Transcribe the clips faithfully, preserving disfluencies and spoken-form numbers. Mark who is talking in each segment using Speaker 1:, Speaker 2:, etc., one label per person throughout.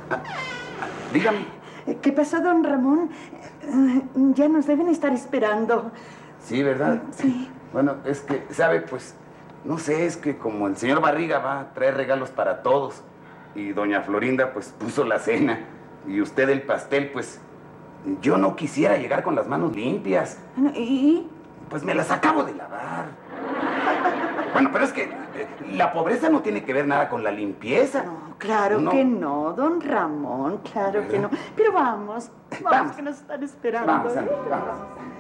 Speaker 1: Ah, dígame.
Speaker 2: ¿Qué pasó, don Ramón? Ya nos deben estar esperando.
Speaker 1: Sí, ¿verdad?
Speaker 2: Sí.
Speaker 1: Bueno, es que, ¿sabe? Pues, no sé, es que como el señor Barriga va a traer regalos para todos y doña Florinda, pues, puso la cena y usted el pastel, pues, yo no quisiera llegar con las manos limpias.
Speaker 2: ¿Y?
Speaker 1: Pues me las acabo de lavar. Bueno, pero es que eh, la pobreza no tiene que ver nada con la limpieza.
Speaker 2: No, claro no. que no, don Ramón, claro ¿verdad? Que no. Pero vamos, vamos, vamos, que nos están esperando.
Speaker 1: Vamos, ¿eh? Vamos.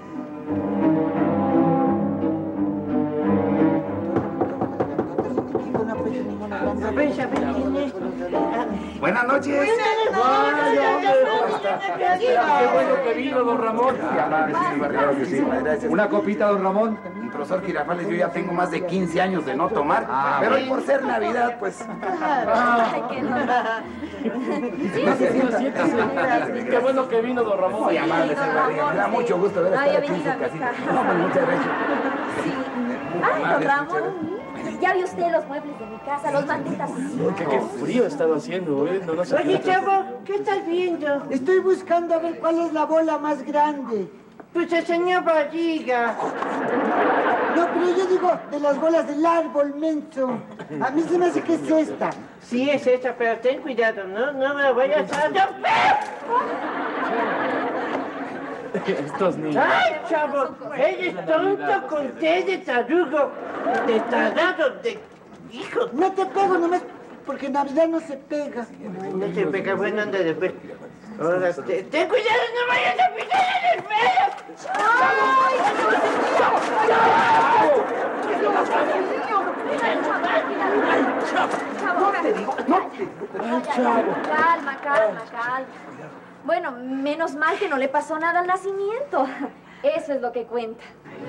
Speaker 1: Buenas noches.
Speaker 3: Buenas noches. Qué bueno que vino, don Ramón.
Speaker 1: Una copita, don Ramón. Profesor Girafales, yo ya tengo más de quince años de no tomar, ah, pero hoy por ser Navidad, pues...
Speaker 3: Ay, qué no. Qué bueno que vino, don Ramón.
Speaker 1: Muy amable, señor Barriga. Me da mucho gusto ver estar aquí en su casita. Muchas gracias.
Speaker 4: Sí. Ay, don Ramón. Ya vio usted los muebles de mi casa, los manditas.
Speaker 3: ¿Qué, qué frío ha estado haciendo, ¿eh? No, no sé.
Speaker 5: Oye, chavo, ¿qué estás viendo?
Speaker 6: Estoy buscando a ver cuál es la bola más grande.
Speaker 5: Pues el señor Barriga.
Speaker 6: No, pero yo digo de las bolas del árbol, menso. A mí se me hace que es esta.
Speaker 5: Sí, es esta, pero ten cuidado, no, no me vayas a...
Speaker 3: Estos niños.
Speaker 5: ¡Ay, chavo! Eres tonto con té de tarugo, de tarado, de... ¡Hijo!
Speaker 6: No te pego nomás porque en Navidad no se pega.
Speaker 5: No se pega, bueno, anda después. Ahora, te, ten cuidado, no vayas a pisar en el pelo. ¡Ay!
Speaker 4: ¡Chavo! No te digo, no te digo. Calma, calma, calma. Bueno, menos mal que no le pasó nada al nacimiento. Eso es lo que cuenta.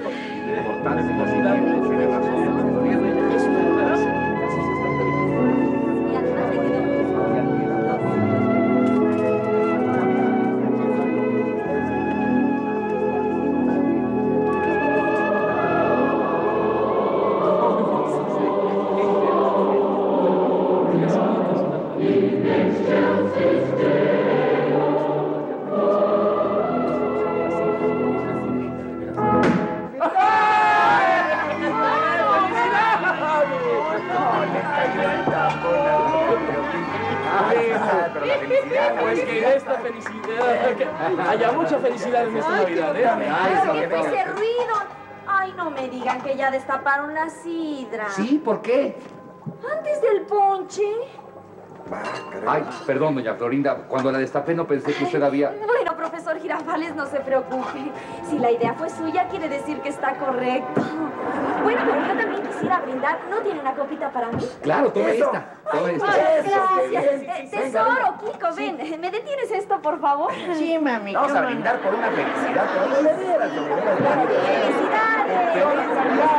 Speaker 3: Pues que esta felicidad, que haya mucha felicidad en esta Navidad, ¿eh?
Speaker 4: Ay, ¿qué ese ruido? Ay, no me digan que ya destaparon la sidra.
Speaker 1: ¿Sí? ¿Por qué?
Speaker 4: Antes del ponche.
Speaker 1: Ay, perdón, doña Florinda. Cuando la destapé no pensé que usted había...
Speaker 4: Bueno, profesor Girafales, no se preocupe. Si la idea fue suya, quiere decir que está correcto. Bueno, pero yo también quisiera brindar. ¿No tiene una copita para mí?
Speaker 1: Claro, tome
Speaker 4: Eso.
Speaker 1: esta. Tome esta.
Speaker 4: Ay, gracias. Eh, tesoro, Kiko, ven. ¿Me detienes esto, por favor?
Speaker 5: Sí, mami.
Speaker 1: Vamos a brindar por una felicidad. Pero de veras, de veras.
Speaker 4: ¡Felicidades!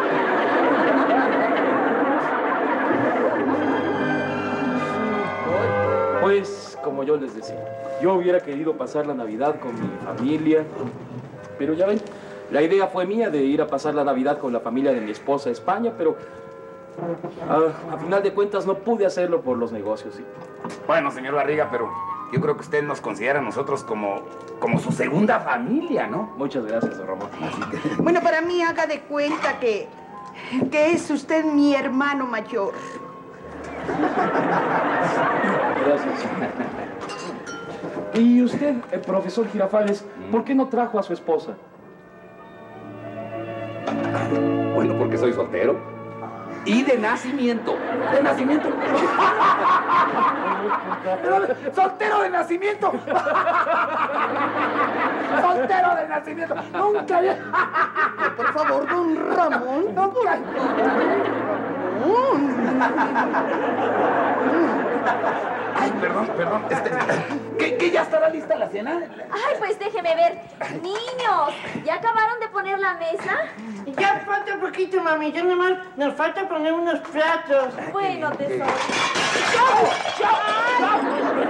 Speaker 3: Pues, como yo les decía, yo hubiera querido pasar la Navidad con mi familia, pero ya ven, la idea fue mía de ir a pasar la Navidad con la familia de mi esposa a España, pero a, a final de cuentas no pude hacerlo por los negocios, ¿sí?
Speaker 1: Bueno, señor Barriga, pero yo creo que usted nos considera a nosotros como, como su segunda familia, ¿no?
Speaker 3: Muchas gracias, don Ramón.
Speaker 2: Que... Bueno, para mí haga de cuenta que, que es usted mi hermano mayor.
Speaker 3: Gracias. ¿Y usted, el profesor Girafales, por qué no trajo a su esposa?
Speaker 1: Bueno, porque soy soltero. Y de nacimiento. De nacimiento. ¡Soltero de nacimiento! ¡Soltero de nacimiento! Nunca había...
Speaker 6: Por favor, don Ramón. Nunca...
Speaker 1: Ay, perdón, perdón. Este, ¿qué, ¿Qué ya estará lista la cena?
Speaker 4: Ay, pues déjeme ver. Niños, ¿ya acabaron de poner la mesa?
Speaker 5: Ya falta poquito, mami. Ya nomás nos falta poner unos platos.
Speaker 4: Bueno, tesoro.
Speaker 5: ¡Chavo!
Speaker 3: ¡Chavo!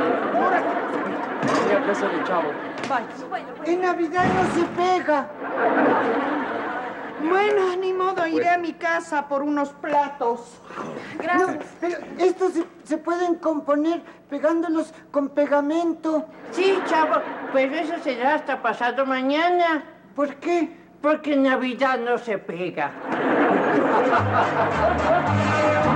Speaker 3: Voy a casa de Chavo.
Speaker 6: Bueno, pues. En Navidad no se pega.
Speaker 2: Bueno, ni modo, iré a mi casa por unos platos.
Speaker 4: Gracias.
Speaker 6: No, pero estos se, se pueden componer pegándolos con pegamento.
Speaker 5: Sí, chavo, pero eso será hasta pasado mañana.
Speaker 6: ¿Por qué?
Speaker 5: Porque en Navidad no se pega.